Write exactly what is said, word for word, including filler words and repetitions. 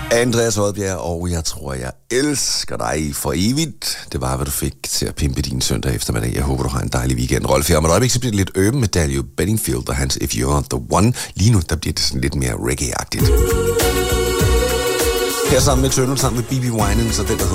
Andreas Oddbjerg, og jeg tror, jeg elsker dig for evigt. Det var, hvad du fik til at pimpe din søndag eftermiddag. Jeg håber, du har en dejlig weekend. Rolf her. Om et øjeblik, så bliver det lidt Urban med Daniel Bedingfield og hans If You're The One. Lige nu, der bliver det sådan lidt mere reggae-agtigt. Her sammen med Tøndel, sammen med B B Winans og den, der hedder